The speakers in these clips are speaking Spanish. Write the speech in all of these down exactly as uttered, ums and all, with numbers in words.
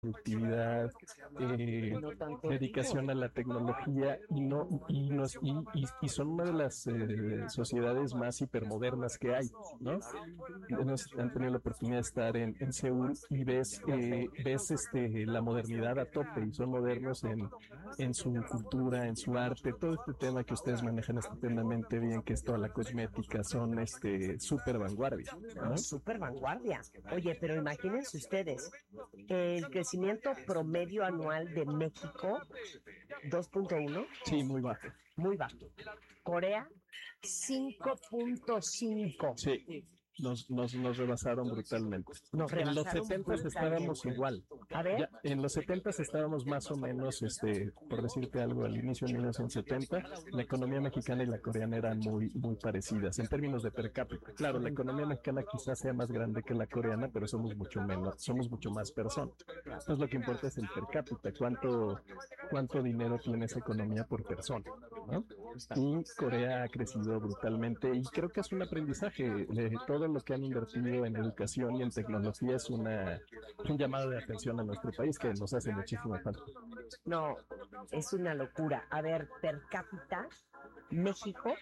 productividad, eh, No tanto dedicación a la tecnología y no y nos y, y, y son una de las eh, sociedades más hipermodernas que hay, ¿no? Nos han tenido la oportunidad de estar en, en Seúl y ves eh, ves este la modernidad a tope y son modernos en, en su cultura, en su arte, todo este tema que ustedes manejan estupendamente bien, que es toda la cosmética, son este súper vanguardia, ¿no? super vanguardia. Oye, pero imagínense ustedes, el crecimiento promedio anual de México, dos punto uno, Sí, muy bajo. muy bajo. Corea, cinco punto cinco. Sí. Nos, nos, nos rebasaron brutalmente. Nos En los rebasaron setentas estábamos brutalmente. igual. A ver, Ya, en los setentas estábamos más o menos, este, por decirte algo, al inicio de mil novecientos setenta, la economía mexicana y la coreana eran muy, muy parecidas en términos de per cápita. Claro, la economía mexicana quizás sea más grande que la coreana, pero somos mucho menos, somos mucho más personas. Entonces lo que importa es el per cápita, cuánto, cuánto dinero tiene esa economía por persona, ¿no? Y Corea ha crecido brutalmente y creo que es un aprendizaje. De todo lo que han invertido en educación y en tecnología es una, un llamado de atención a nuestro país que nos hace muchísimo falta. no, es una locura. A ver, per cápita, México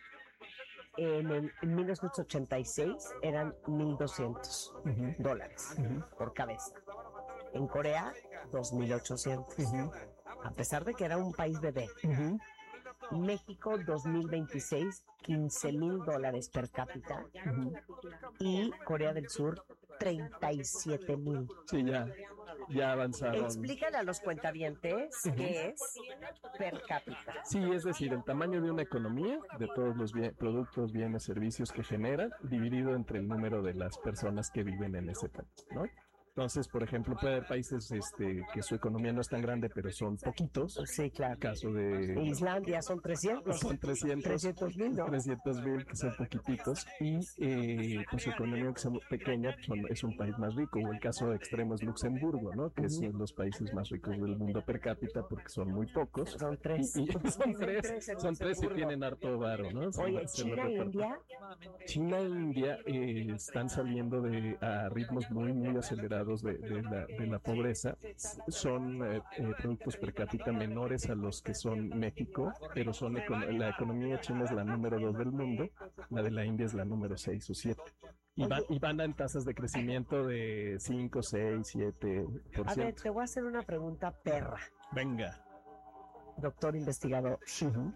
en, el, en mil novecientos ochenta y seis eran mil doscientos uh-huh. dólares uh-huh. por cabeza. En Corea, dos mil ochocientos. Uh-huh. A pesar de que era un país bebé. Uh-huh. México dos mil veintiséis, quince mil dólares per cápita. Uh-huh. Y Corea del Sur, treinta y siete mil. Sí, ya, ya avanzaron. Explícale a los cuentavientes uh-huh. qué es per cápita. Sí, es decir, el tamaño de una economía, de todos los bien, productos, bienes, servicios que genera, dividido entre el número de las personas que viven en ese país, ¿no? Entonces, por ejemplo, puede haber países este, que su economía no es tan grande, pero son poquitos. Sí, claro. El caso de Islandia son trescientos. Son trescientos mil, ¿no? trescientos mil, que son poquititos. Y eh, pues su economía, que es pequeña, son, es un país más rico. O el caso extremo es Luxemburgo, ¿no? Que uh-huh. es uno de los países más ricos del mundo per cápita porque son muy pocos. Son tres. Y, y son tres, son tres y tienen harto varo, ¿no? Oye, China e India. China e India eh, están saliendo de, a ritmos muy, muy acelerados De, de, la, de la pobreza. Son eh, eh, productos per cápita menores a los que son México, pero son la economía china es la número dos del mundo, la de la India es la número seis o siete. Y, va, y van en tasas de crecimiento de cinco, seis, siete por ciento. A ver, te voy a hacer una pregunta perra. Venga. Doctor investigador. Uh-huh.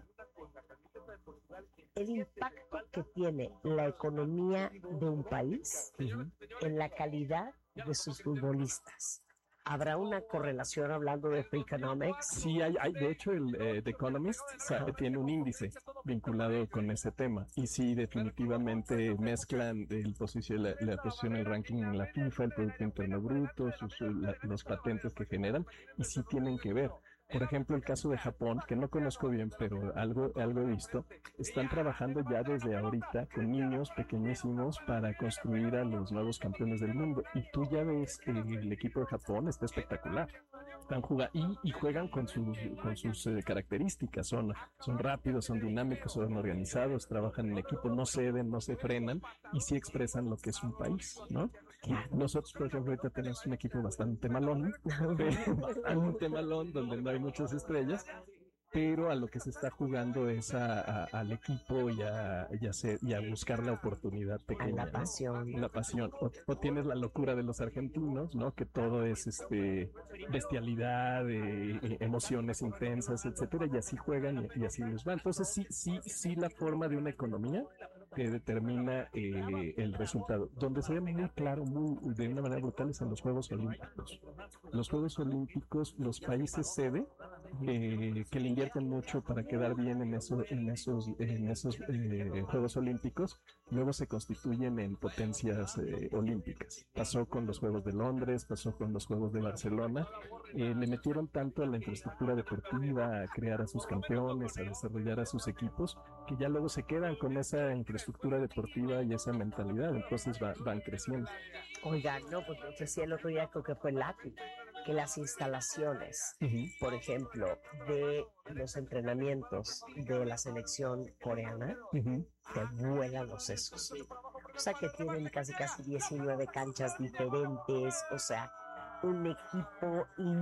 El impacto que tiene la economía de un país uh-huh. en la calidad de sus futbolistas. ¿Habrá una correlación hablando de free economics? Sí, hay, hay de hecho el eh, The Economist sabe, tiene un índice vinculado con ese tema y sí, definitivamente mezclan el posición, la, la posición, el ranking en la FIFA, el Producto Interno Bruto, sus, la, los patentes que generan y sí tienen que ver. Por ejemplo, el caso de Japón, que no conozco bien, pero algo, algo he visto, están trabajando ya desde ahorita con niños pequeñísimos para construir a los nuevos campeones del mundo. Y tú ya ves que el equipo de Japón está espectacular. Están jugando y, y juegan con sus, con sus eh, características. Son, son rápidos, son dinámicos, son organizados, trabajan en equipo, no ceden, no se frenan y sí expresan lo que es un país, ¿no? Nosotros, por ejemplo, ahorita tenemos un equipo bastante malón, bastante malón, donde no hay muchas estrellas, pero a lo que se está jugando es a, a, al equipo y a, y, a ser, y a buscar la oportunidad pequeña. A la pasión. ¿no? La pasión. O, o tienes la locura de los argentinos, ¿no? Que todo es este bestialidad, eh, eh, emociones intensas, etcétera, y así juegan y, y así les va. Entonces sí, sí, sí la forma de una economía que determina eh, el resultado. Donde se ve muy claro, muy, de una manera brutal, es en los Juegos Olímpicos. Los Juegos Olímpicos, los países sede, eh, que le invierten mucho para quedar bien en, eso, en esos, en esos eh, Juegos Olímpicos, luego se constituyen en potencias eh, olímpicas. Pasó con los Juegos de Londres, pasó con los Juegos de Barcelona. Eh, le metieron tanto a la infraestructura deportiva, a crear a sus campeones, a desarrollar a sus equipos, que ya luego se quedan con esa infraestructura deportiva y esa mentalidad, entonces va, van creciendo. Oigan, no, pues decía el otro día, creo que fue Lati, que las instalaciones, uh-huh. por ejemplo, de los entrenamientos de la selección coreana, uh-huh. te vuelan los sesos. O sea, que tienen casi casi diecinueve canchas diferentes, o sea, un equipo